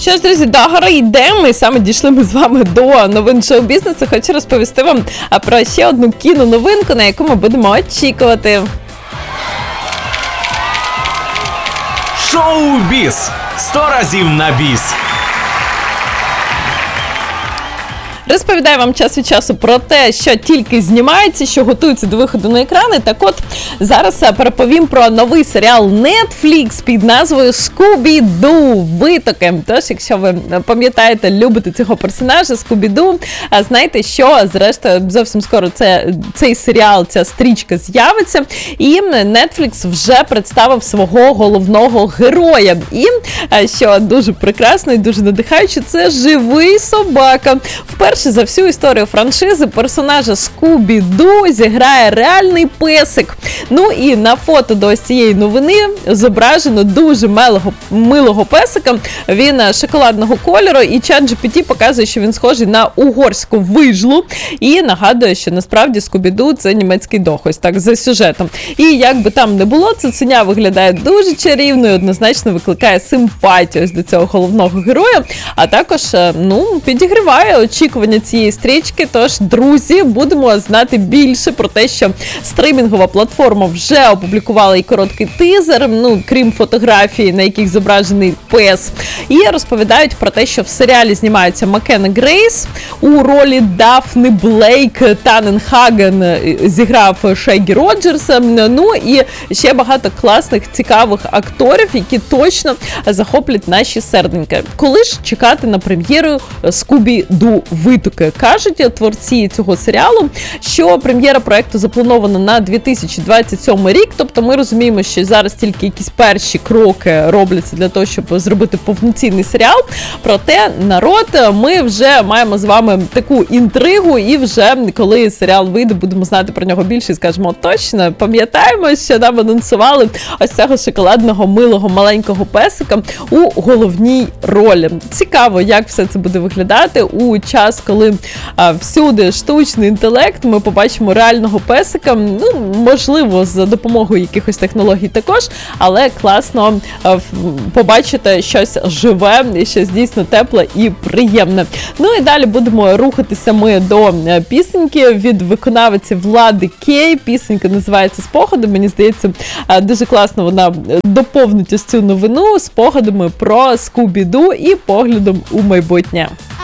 Що ж, друзі, до гори йдемо, і саме дійшли ми з вами до новин шоу-бізнесу. Хочу розповісти вам про ще одну кіноновинку, на яку ми будемо очікувати. Шоу-біз. 100 разів на біс. Розповідаю вам час від часу про те, що тільки знімається, що готується до виходу на екрани. Так от, зараз переповім про новий серіал Netflix під назвою Скубі-Ду Витоки. Тож, якщо ви пам'ятаєте, любите цього персонажа Скубі-Ду, знаєте, що, зрештою, зовсім скоро цей серіал, ця стрічка з'явиться. І Netflix вже представив свого головного героя. І, що дуже прекрасно і дуже надихаюче, це живий собака. Вперше за всю історію франшизи персонажа Скубі-Ду зіграє реальний песик. Ну і на фото до ось цієї новини зображено дуже милого песика. Він шоколадного кольору, і ChatGPT показує, що він схожий на угорську вижлу. І нагадує, що насправді Скубі-Ду – це німецький дог, ось так, за сюжетом. І як би там не було, цуценя виглядає дуже чарівно і однозначно викликає симпатію ось до цього головного героя, а також, підігріває очікування цієї стрічки. Тож, друзі, будемо знати більше про те, що стримінгова платформа вже опублікувала і короткий тизер, крім фотографій, на яких зображений пес. І розповідають про те, що в серіалі знімаються Маккена Грейс у ролі Дафни Блейк, Таненхаген зіграв Шегі Роджерса, і ще багато класних, цікавих акторів, які точно захоплять наші серденьки. Коли ж чекати на прем'єру Скубі-Ду Витоки? Кажуть творці цього серіалу, що прем'єра проекту запланована на 2027 рік, тобто ми розуміємо, що зараз тільки якісь перші кроки робляться для того, щоб зробити повноцінний серіал. Проте, народ, ми вже маємо з вами таку інтригу, і вже коли серіал вийде, будемо знати про нього більше і скажемо точно. Пам'ятаємо, що нам анонсували ось цього шоколадного, милого, маленького песика у головній ролі. Цікаво, як все це буде виглядати у час, коли всюди штучний інтелект, ми побачимо реального песика, можливо, за допомогою якихось технологій також, але класно побачити щось живе, щось дійсно тепле і приємне. Ну і далі будемо рухатися ми до пісеньки від виконавиці Влади Кей. Пісенька називається «Спогади». Мені здається, дуже класно вона доповнить ось цю новину спогадами про Скубі-Ду і поглядом у майбутнє.